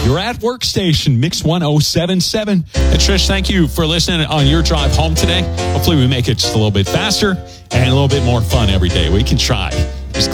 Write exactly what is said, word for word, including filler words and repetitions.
your at workstation, Mix one oh seven point seven. And Trish, thank you for listening on your drive home today. Hopefully we make it just a little bit faster and a little bit more fun every day. We can try.